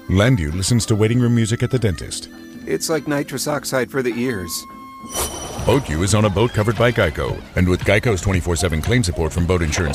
Landu listens to waiting room music at the dentist. It's like nitrous oxide for the ears. BoatU is on a boat covered by Geico. And with Geico's 24/7 claim support from boat insurance